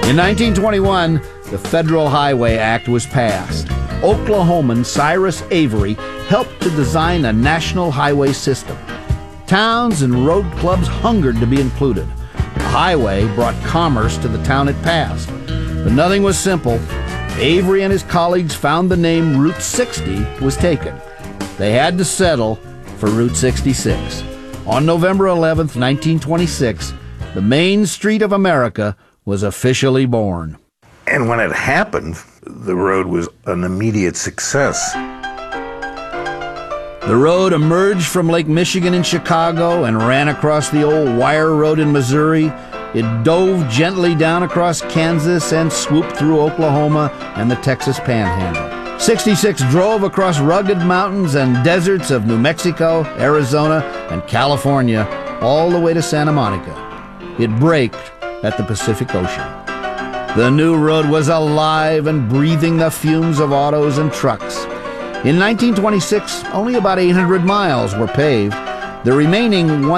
In 1921, the Federal Highway Act was passed. Oklahoman Cyrus Avery helped to design a national highway system. Towns and road clubs hungered to be included. The highway brought commerce to the town it passed. But nothing was simple. Avery and his colleagues found the name Route 60 was taken. They had to settle for Route 66. On November 11th, 1926, the Main Street of America was officially born. And when it happened, the road was an immediate success. The road emerged from Lake Michigan in Chicago and ran across the old wire road in Missouri. It dove gently down across Kansas and swooped through Oklahoma and the Texas Panhandle. 66 drove across rugged mountains and deserts of New Mexico, Arizona, and California, all the way to Santa Monica. It braked at the Pacific Ocean. The new road was alive and breathing the fumes of autos and trucks. In 1926, only about 800 miles were paved. The remaining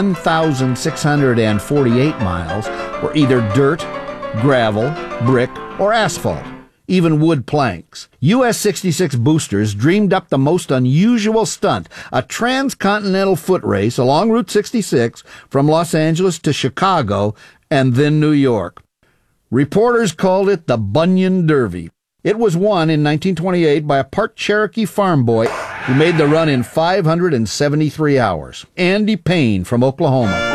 1,648 miles were either dirt, gravel, brick, or asphalt, even wood planks. US 66 boosters dreamed up the most unusual stunt, a transcontinental foot race along Route 66 from Los Angeles to Chicago and then New York. Reporters called it the Bunyan Derby. It was won in 1928 by a part Cherokee farm boy who made the run in 573 hours. Andy Payne from Oklahoma.